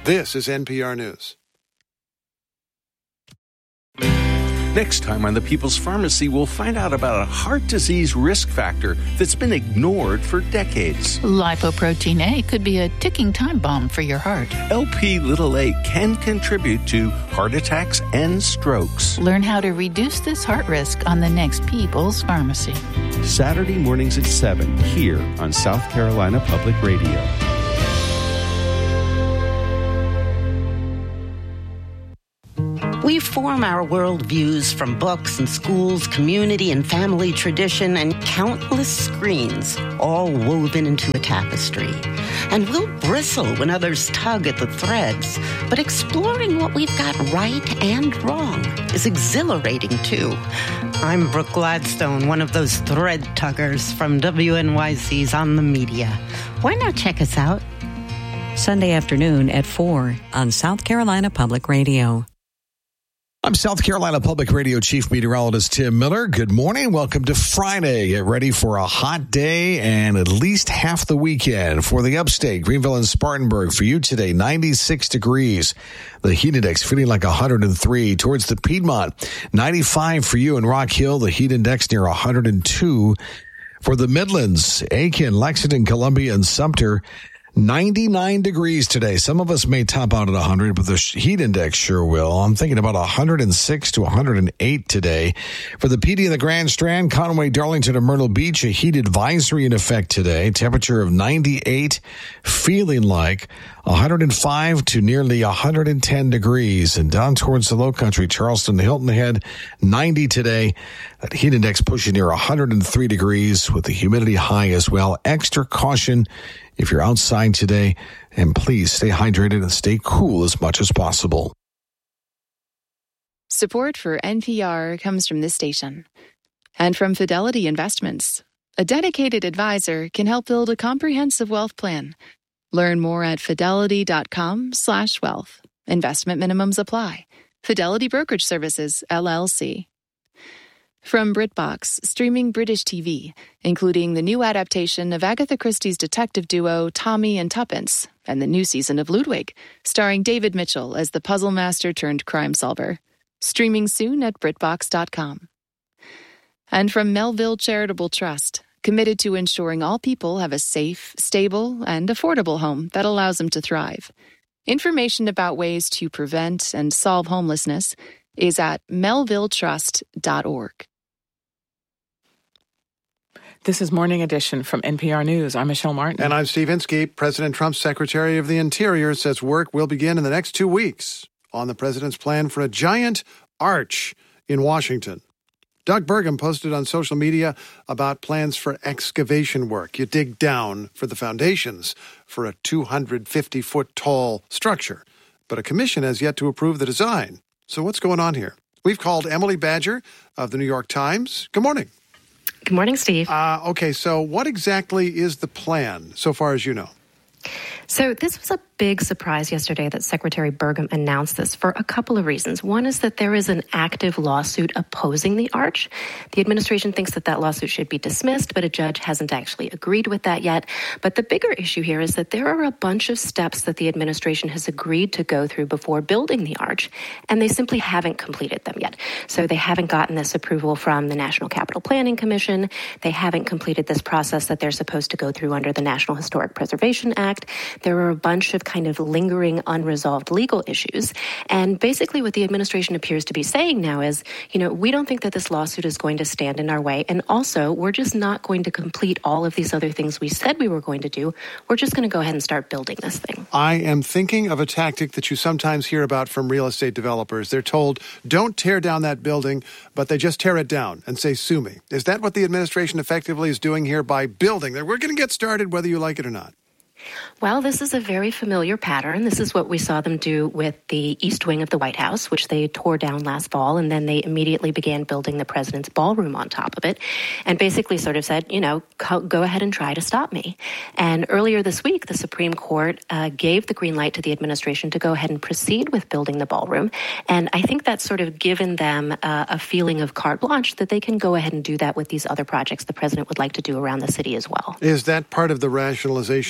This is NPR News. Next time on The People's Pharmacy, we'll find out about a heart disease risk factor that's been ignored for decades. Lipoprotein A could be a ticking time bomb for your heart. Lp(a) can contribute to heart attacks and strokes. Learn how to reduce this heart risk on the next People's Pharmacy. Saturday mornings at 7 here on South Carolina Public Radio. We form our worldviews from books and schools, community and family tradition, and countless screens, all woven into a tapestry. And we'll bristle when others tug at the threads, but exploring what we've got right and wrong is exhilarating, too. I'm Brooke Gladstone, one of those thread tuggers from WNYC's On the Media. Why not check us out? Sunday afternoon at 4 on South Carolina Public Radio. I'm South Carolina Public Radio Chief Meteorologist Tim Miller. Good morning. Welcome to Friday. Get ready for a hot day and at least half the weekend. For the upstate, Greenville and Spartanburg, for you today, 96 degrees. The heat index feeling like 103. Towards the Piedmont, 95 for you in Rock Hill. The heat index near 102. For the Midlands, Aiken, Lexington, Columbia, and Sumter, 99 degrees today. Some of us may top out at 100, but the heat index sure will. I'm thinking about 106 to 108 today. For the PD and the Grand Strand, Conway, Darlington, and Myrtle Beach, a heat advisory in effect today. Temperature of 98, feeling like 105 to nearly 110 degrees. And down towards the low country, Charleston, Hilton Head, 90 today. That heat index pushing near 103 degrees with the humidity high as well. Extra caution if you're outside today, and please stay hydrated and stay cool as much as possible. Support for NPR comes from this station and from Fidelity Investments. A dedicated advisor can help build a comprehensive wealth plan. Learn more at fidelity.com/wealth. Investment minimums apply. Fidelity Brokerage Services, LLC. From BritBox, streaming British TV, including the new adaptation of Agatha Christie's detective duo Tommy and Tuppence, and the new season of Ludwig, starring David Mitchell as the puzzle master turned crime solver. Streaming soon at BritBox.com. And from Melville Charitable Trust, committed to ensuring all people have a safe, stable, and affordable home that allows them to thrive. Information about ways to prevent and solve homelessness is at melvilletrust.org. This is Morning Edition from NPR News. I'm Michelle Martin. And I'm Steve Inskeep. President Trump's Secretary of the Interior says work will begin in the next 2 weeks on the president's plan for a giant arch in Washington. Doug Burgum posted on social media about plans for excavation work. You dig down for the foundations for a 250-foot tall structure. But a commission has yet to approve the design. So what's going on here? We've called Emily Badger of the New York Times. Good morning. Good morning, Steve. Okay, so what exactly is the plan, so far as you know? So this was a big surprise yesterday that Secretary Burgum announced this for a couple of reasons. One is that there is an active lawsuit opposing the arch. The administration thinks that that lawsuit should be dismissed, but a judge hasn't actually agreed with that yet. But the bigger issue here is that there are a bunch of steps that the administration has agreed to go through before building the arch, and they simply haven't completed them yet. So they haven't gotten this approval from the National Capital Planning Commission. They haven't completed this process that they're supposed to go through under the National Historic Preservation Act. There are a bunch of kind of lingering unresolved legal issues. And basically what the administration appears to be saying now is, we don't think that this lawsuit is going to stand in our way. And also, we're just not going to complete all of these other things we said we were going to do. We're just going to go ahead and start building this thing. I am thinking of a tactic that you sometimes hear about from real estate developers. They're told, don't tear down that building, but they just tear it down and say, sue me. Is that what the administration effectively is doing here by building? We're going to get started whether you like it or not. Well, this is a very familiar pattern. This is what we saw them do with the East Wing of the White House, which they tore down last fall, and then they immediately began building the president's ballroom on top of it, and basically sort of said, go ahead and try to stop me. And earlier this week, the Supreme Court gave the green light to the administration to go ahead and proceed with building the ballroom, and I think that's sort of given them a feeling of carte blanche that they can go ahead and do that with these other projects the president would like to do around the city as well. Is that part of the rationalization for starting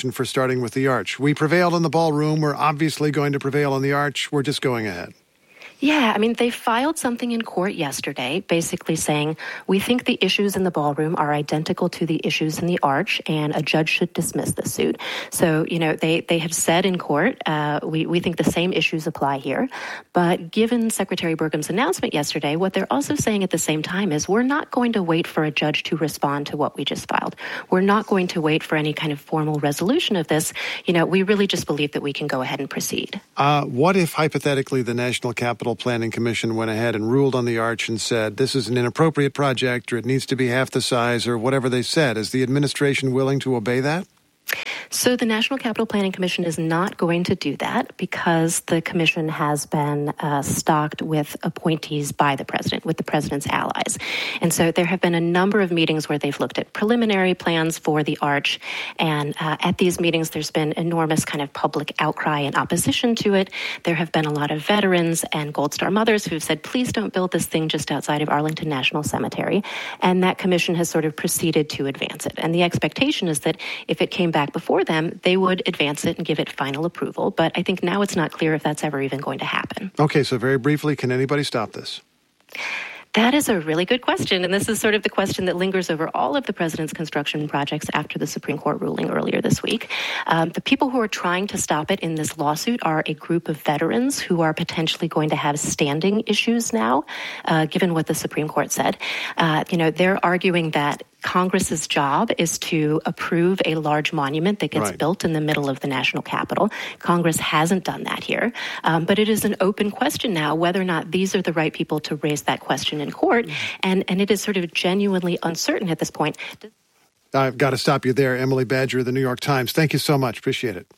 starting with the arch. We prevailed in the ballroom. We're obviously going to prevail on the arch. We're just going ahead. Yeah, I mean, they filed something in court yesterday basically saying, we think the issues in the ballroom are identical to the issues in the arch, and a judge should dismiss the suit. So, they have said in court, we think the same issues apply here. But given Secretary Burgum's announcement yesterday, what they're also saying at the same time is we're not going to wait for a judge to respond to what we just filed. We're not going to wait for any kind of formal resolution of this. We really just believe that we can go ahead and proceed. What if, hypothetically, the National Capital Planning Commission went ahead and ruled on the arch and said this is an inappropriate project, or it needs to be half the size, or whatever they said? Is the administration willing to obey that? So the National Capital Planning Commission is not going to do that because the commission has been stocked with appointees by the president, with the president's allies. And so there have been a number of meetings where they've looked at preliminary plans for the arch. And at these meetings, there's been enormous kind of public outcry and opposition to it. There have been a lot of veterans and Gold Star mothers who've said, please don't build this thing just outside of Arlington National Cemetery. And that commission has sort of proceeded to advance it. And the expectation is that if it came back before them, they would advance it and give it final approval. But I think now it's not clear if that's ever even going to happen. Okay, so very briefly, can anybody stop this? That is a really good question, and this is sort of the question that lingers over all of the president's construction projects after the Supreme Court ruling earlier this week. The people who are trying to stop it in this lawsuit are a group of veterans who are potentially going to have standing issues now, given what the Supreme Court said. They're arguing that Congress's job is to approve a large monument that gets built in the middle of the national capital. Congress hasn't done that here. But it is an open question now whether or not these are the right people to raise that question in court. And it is sort of genuinely uncertain at this point. I've got to stop you there. Emily Badger of the New York Times. Thank you so much. Appreciate it.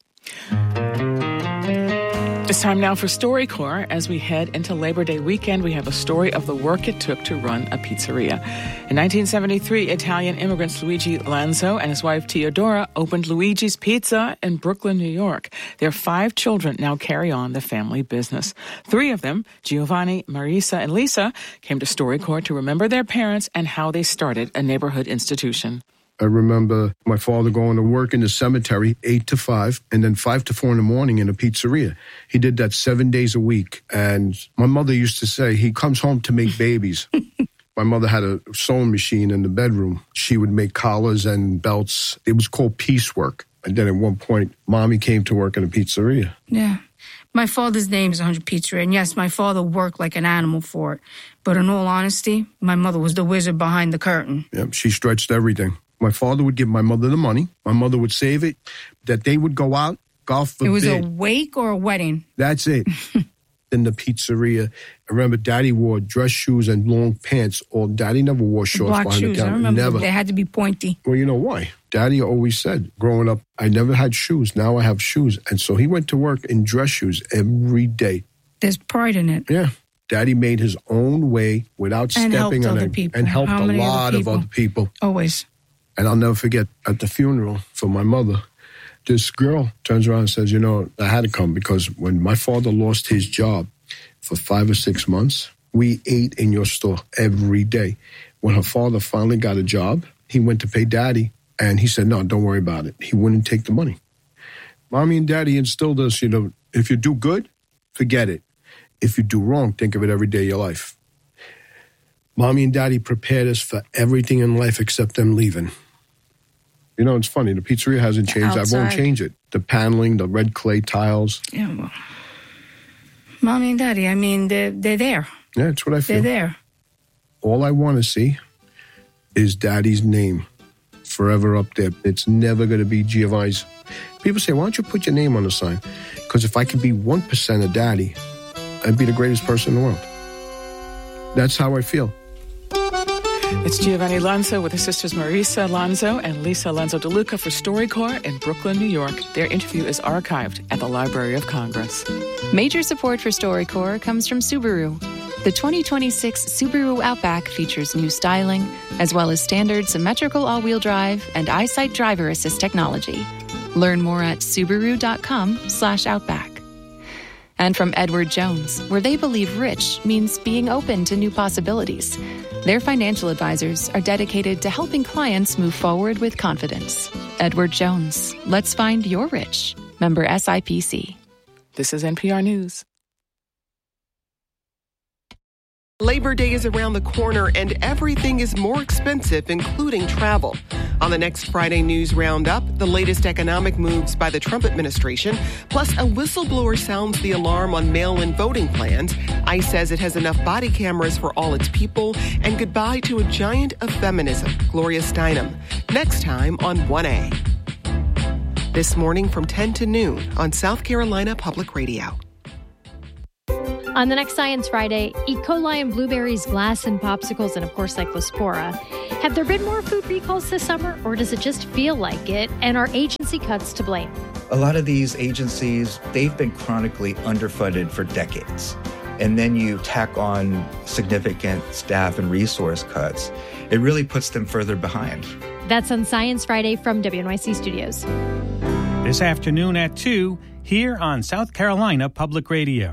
It's time now for StoryCorps. As we head into Labor Day weekend, we have a story of the work it took to run a pizzeria. In 1973, Italian immigrants Luigi Lanzo and his wife Teodora opened Luigi's Pizza in Brooklyn, New York. Their 5 children now carry on the family business. 3 of them, Giovanni, Marisa, and Lisa, came to StoryCorps to remember their parents and how they started a neighborhood institution. I remember my father going to work in the cemetery 8 to 5 and then 5 to 4 in the morning in a pizzeria. He did that 7 days a week. And my mother used to say, he comes home to make babies. My mother had a sewing machine in the bedroom. She would make collars and belts. It was called piecework. And then at one point, Mommy came to work in a pizzeria. Yeah. My father's name is 100 Pizzeria, and yes, my father worked like an animal for it. But in all honesty, my mother was the wizard behind the curtain. Yeah, she stretched everything. My father would give my mother the money. My mother would save it. That they would go out, God forbid. It was a wake or a wedding? That's it. In the pizzeria, I remember Daddy wore dress shoes and long pants. Or Daddy never wore shorts black behind shoes. the counter. I remember never. They had to be pointy. Well, you know why? Daddy always said, growing up, I never had shoes. Now I have shoes. And so he went to work in dress shoes every day. There's pride in it. Yeah. Daddy made his own way without stepping on it. And helped a lot of other people. Always. And I'll never forget, at the funeral for my mother, this girl turns around and says, I had to come because when my father lost his job for 5 or 6 months, we ate in your store every day. When her father finally got a job, he went to pay Daddy, and he said, no, don't worry about it. He wouldn't take the money. Mommy and Daddy instilled us, if you do good, forget it. If you do wrong, think of it every day of your life. Mommy and Daddy prepared us for everything in life except them leaving. It's funny. The pizzeria hasn't changed. Outside. I won't change it. The paneling, the red clay tiles. Yeah, well, Mommy and Daddy, they're there. Yeah, that's what I feel. They're there. All I want to see is Daddy's name forever up there. It's never going to be Giovanni's. People say, why don't you put your name on the sign? Because if I could be 1% of Daddy, I'd be the greatest person in the world. That's how I feel. It's Giovanni Lanzo with his sisters Marisa Lanzo and Lisa Lanzo DeLuca for StoryCorps in Brooklyn, New York. Their interview is archived at the Library of Congress. Major support for StoryCorps comes from Subaru. The 2026 Subaru Outback features new styling, as well as standard symmetrical all-wheel drive and EyeSight driver assist technology. Learn more at Subaru.com/Outback. And from Edward Jones, where they believe rich means being open to new possibilities. Their financial advisors are dedicated to helping clients move forward with confidence. Edward Jones, let's find your rich. Member SIPC. This is NPR News. Labor Day is around the corner and everything is more expensive, including travel. On the next Friday News Roundup, the latest economic moves by the Trump administration, plus a whistleblower sounds the alarm on mail-in voting plans. ICE says it has enough body cameras for all its people, and goodbye to a giant of feminism, Gloria Steinem. Next time on 1A. This morning from 10 to noon on South Carolina Public Radio. On the next Science Friday, E. coli in blueberries, glass and popsicles, and of course Cyclospora. Have there been more food recalls this summer, or does it just feel like it? And are agency cuts to blame? A lot of these agencies, they've been chronically underfunded for decades. And then you tack on significant staff and resource cuts. It really puts them further behind. That's on Science Friday from WNYC Studios. This afternoon at 2, here on South Carolina Public Radio.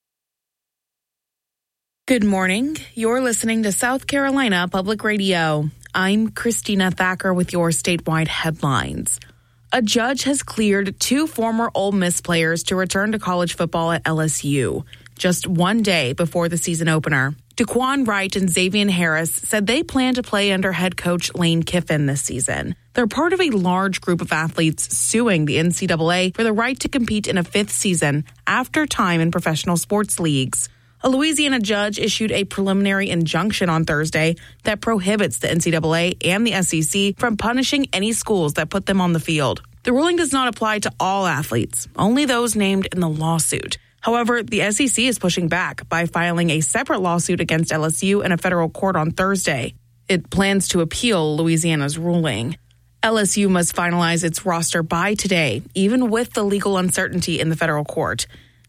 Good morning. You're listening to South Carolina Public Radio. I'm Christina Thacker with your statewide headlines. A judge has cleared 2 former Ole Miss players to return to college football at LSU, just one day before the season opener. Daquan Wright and Xavier Harris said they plan to play under head coach Lane Kiffin this season. They're part of a large group of athletes suing the NCAA for the right to compete in a 5th season after time in professional sports leagues. A Louisiana judge issued a preliminary injunction on Thursday that prohibits the NCAA and the SEC from punishing any schools that put them on the field. The ruling does not apply to all athletes, only those named in the lawsuit. However, the SEC is pushing back by filing a separate lawsuit against LSU in a federal court on Thursday. It plans to appeal Louisiana's ruling. LSU must finalize its roster by today, even with the legal uncertainty in the federal court.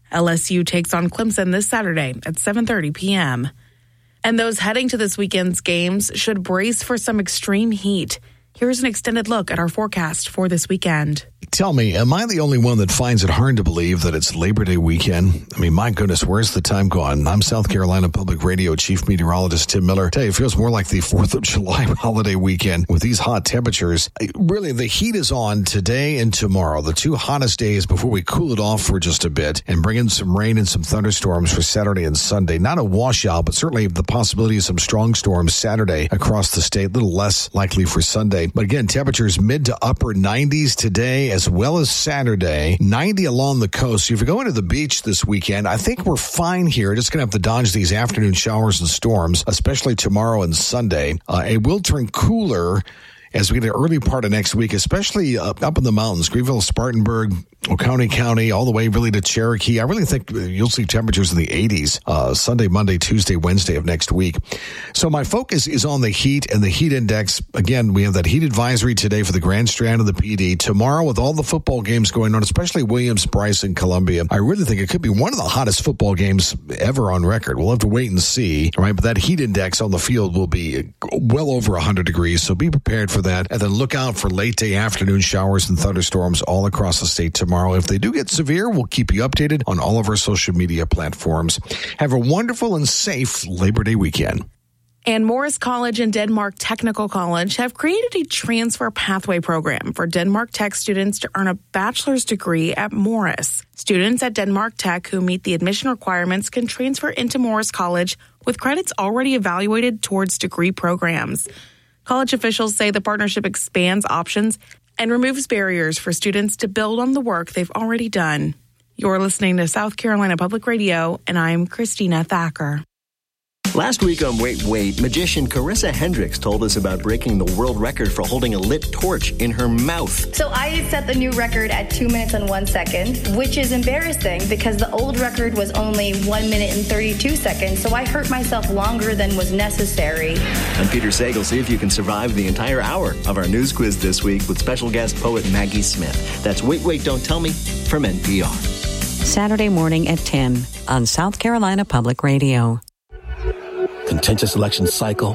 LSU takes on Clemson this Saturday at 7:30 p.m. And those heading to this weekend's games should brace for some extreme heat. Here's an extended look at our forecast for this weekend. Tell me, am I the only one that finds it hard to believe that it's Labor Day weekend? I mean, my goodness, where's the time gone? I'm South Carolina Public Radio Chief Meteorologist Tim Miller. Tell you, it feels more like the 4th of July holiday weekend with these hot temperatures. Really, the heat is on today and tomorrow, the 2 hottest days before we cool it off for just a bit and bring in some rain and some thunderstorms for Saturday and Sunday. Not a washout, but certainly the possibility of some strong storms Saturday across the state, a little less likely for Sunday. But again, temperatures mid to upper 90s today as well as Saturday, 90 along the coast. So if you're going to the beach this weekend, I think we're fine here. Just going to have to dodge these afternoon showers and storms, especially tomorrow and Sunday. It will turn cooler as we get the early part of next week, especially up in the mountains, Greenville, Spartanburg, Oconee County, all the way really to Cherokee. I really think you'll see temperatures in the 80s Sunday, Monday, Tuesday, Wednesday of next week. So my focus is on the heat and the heat index. Again, we have that heat advisory today for the Grand Strand of the PD. Tomorrow, with all the football games going on, especially Williams, Bryce, and Columbia, I really think it could be one of the hottest football games ever on record. We'll have to wait and see, right? But that heat index on the field will be well over 100 degrees, so be prepared for that. And then look out for late day afternoon showers and thunderstorms all across the state tomorrow. If they do get severe, we'll keep you updated on all of our social media platforms. Have a wonderful and safe Labor Day weekend. And Morris College and Denmark Technical College have created a transfer pathway program for Denmark Tech students to earn a bachelor's degree at Morris. Students at Denmark Tech who meet the admission requirements can transfer into Morris College with credits already evaluated towards degree programs. College officials say the partnership expands options and removes barriers for students to build on the work they've already done. You're listening to South Carolina Public Radio, and I'm Christina Thacker. Last week on Wait, Wait, magician Carissa Hendricks told us about breaking the world record for holding a lit torch in her mouth. So I set the new record at 2 minutes and 1 second, which is embarrassing because the old record was only 1 minute and 32 seconds, so I hurt myself longer than was necessary. I'm Peter Sagal. See if you can survive the entire hour of our news quiz this week with special guest poet Maggie Smith. That's Wait, Wait, Don't Tell Me from NPR. Saturday morning at 10 on South Carolina Public Radio. Contentious election cycle,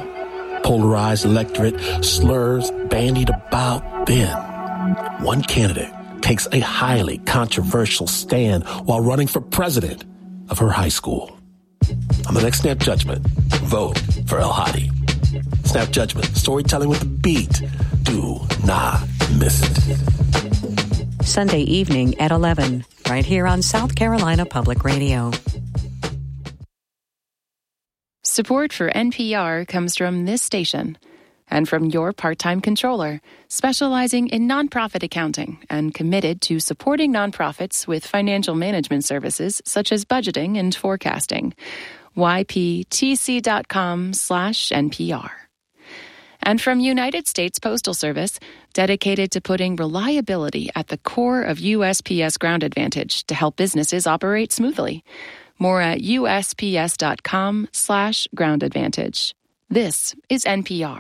polarized electorate, slurs bandied about. Then, one candidate takes a highly controversial stand while running for president of her high school. On the next Snap Judgment, vote for El Hadi. Snap Judgment, storytelling with a beat. Do not miss it. Sunday evening at 11, right here on South Carolina Public Radio. Support for NPR comes from this station and from your part-time controller, specializing in nonprofit accounting and committed to supporting nonprofits with financial management services such as budgeting and forecasting. yptc.com/NPR. And from United States Postal Service, dedicated to putting reliability at the core of USPS Ground Advantage to help businesses operate smoothly. More at USPS.com/Ground Advantage. This is NPR.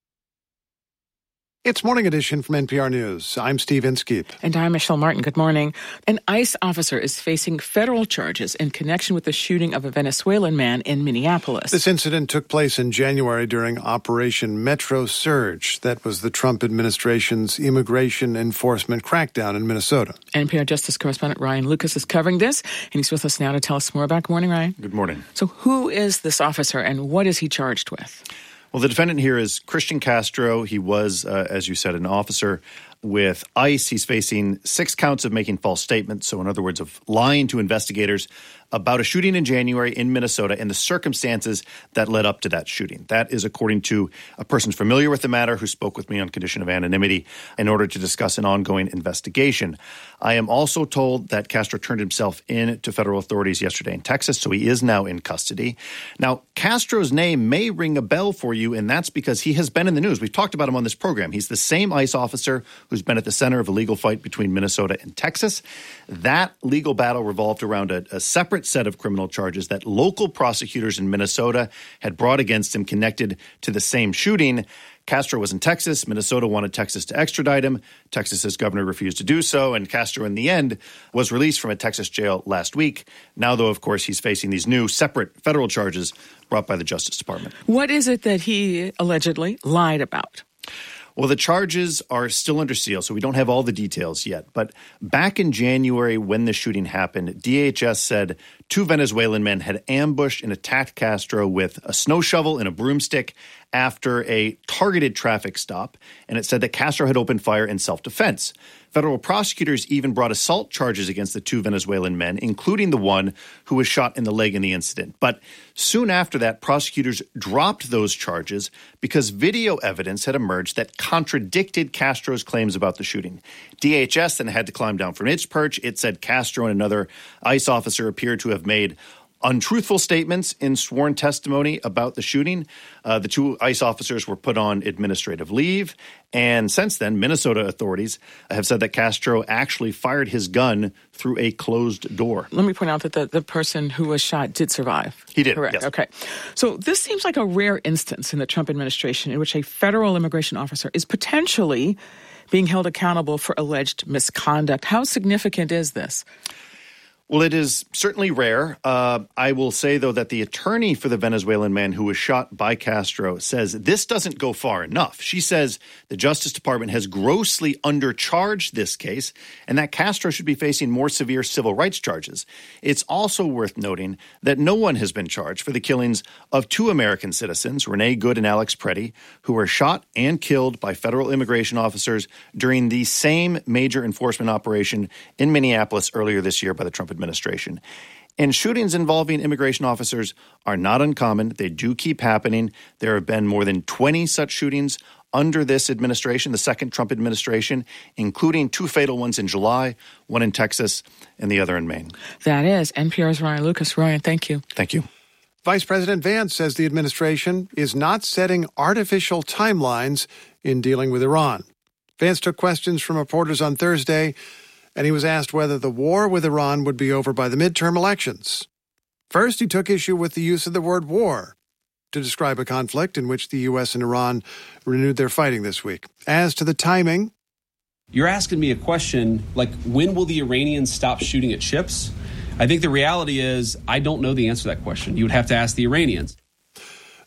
It's Morning Edition from NPR News. I'm Steve Inskeep. And I'm Michelle Martin. Good morning. An ICE officer is facing federal charges in connection with the shooting of a Venezuelan man in Minneapolis. This incident took place in January during Operation Metro Surge. That was the Trump administration's immigration enforcement crackdown in Minnesota. NPR Justice Correspondent Ryan Lucas is covering this, and he's with us now to tell us more about. Good morning, Ryan. Good morning. So who is this officer, and what is he charged with? Well, the defendant here is Christian Castro. He was, as you said, an officer with ICE. He's facing 6 counts of making false statements. So in other words, of lying to investigators about a shooting in January in Minnesota and the circumstances that led up to that shooting. That is according to a person familiar with the matter who spoke with me on condition of anonymity in order to discuss an ongoing investigation. I am also told that Castro turned himself in to federal authorities yesterday in Texas, so he is now in custody. Now, Castro's name may ring a bell for you, and that's because he has been in the news. We've talked about him on this program. He's the same ICE officer who's been at the center of a legal fight between Minnesota and Texas. That legal battle revolved around a separate set of criminal charges that local prosecutors in Minnesota had brought against him connected to the same shooting. Castro was in Texas. Minnesota wanted Texas to extradite him. Texas's governor refused to do so, and Castro, in the end, was released from a Texas jail last week. Now, though, of course, he's facing these new separate federal charges brought by the Justice Department. What is it that he allegedly lied about? Well, the charges are still under seal, so we don't have all the details yet. But back in January when the shooting happened, DHS said 2 Venezuelan men had ambushed and attacked Castro with a snow shovel and a broomstick after a targeted traffic stop. And it said that Castro had opened fire in self-defense. Federal prosecutors even brought assault charges against the 2 Venezuelan men, including the one who was shot in the leg in the incident. But soon after that, prosecutors dropped those charges because video evidence had emerged that contradicted Castro's claims about the shooting. DHS then had to climb down from its perch. It said Castro and another ICE officer appeared to have made untruthful statements in sworn testimony about the shooting. The 2 ICE officers were put on administrative leave. And since then, Minnesota authorities have said that Castro actually fired his gun through a closed door. Let me point out that the person who was shot did survive. He did, correct? Yes. Okay. So this seems like a rare instance in the Trump administration in which a federal immigration officer is potentially being held accountable for alleged misconduct. How significant is this? Well, it is certainly rare. I will say, though, that the attorney for the Venezuelan man who was shot by Castro says this doesn't go far enough. She says the Justice Department has grossly undercharged this case and that Castro should be facing more severe civil rights charges. It's also worth noting that no one has been charged for the killings of 2 American citizens, Renee Good and Alex Preddy, who were shot and killed by federal immigration officers during the same major enforcement operation in Minneapolis earlier this year by the Trump administration. And shootings involving immigration officers are not uncommon. They do keep happening. There have been more than 20 such shootings under this administration, the second Trump administration, including 2 fatal ones in July, one in Texas and the other in Maine. That is NPR's Ryan Lucas. Ryan, thank you. Thank you. Vice President Vance says the administration is not setting artificial timelines in dealing with Iran. Vance took questions from reporters on Thursday, and he was asked whether the war with Iran would be over by the midterm elections. First, he took issue with the use of the word war to describe a conflict in which the U.S. and Iran renewed their fighting this week. As to the timing, you're asking me a question like, when will the Iranians stop shooting at ships? I think the reality is I don't know the answer to that question. You would have to ask the Iranians.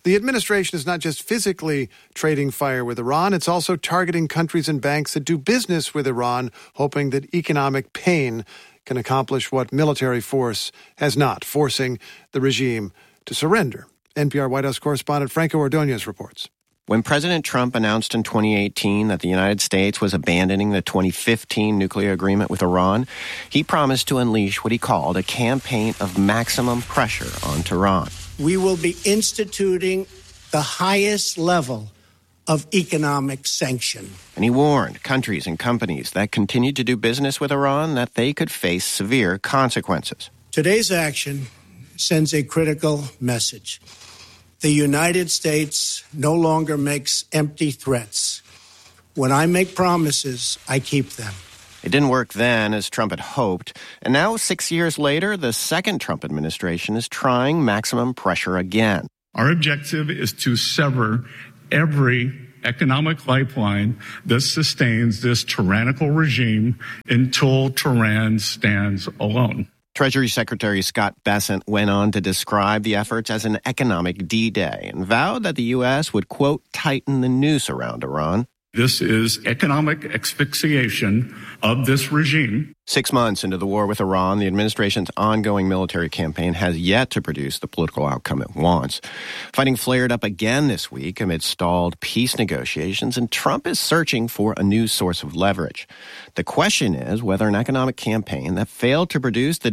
The administration is not just physically trading fire with Iran, it's also targeting countries and banks that do business with Iran, hoping that economic pain can accomplish what military force has not, forcing the regime to surrender. NPR White House correspondent Franco Ordonez reports. When President Trump announced in 2018 that the United States was abandoning the 2015 nuclear agreement with Iran, he promised to unleash what he called a campaign of maximum pressure on Tehran. We will be instituting the highest level of economic sanction. And he warned countries and companies that continued to do business with Iran that they could face severe consequences. Today's action sends a critical message. The United States no longer makes empty threats. When I make promises, I keep them. It didn't work then, as Trump had hoped. And now, 6 years later, the second Trump administration is trying maximum pressure again. Our objective is to sever every economic lifeline that sustains this tyrannical regime until Tehran stands alone. Treasury Secretary Scott Bessent went on to describe the efforts as an economic D-Day and vowed that the U.S. would, quote, tighten the noose around Iran. This is economic asphyxiation of this regime. 6 months into the war with Iran, the administration's ongoing military campaign has yet to produce the political outcome it wants. Fighting flared up again this week amid stalled peace negotiations, and Trump is searching for a new source of leverage. The question is whether an economic campaign that failed to produce the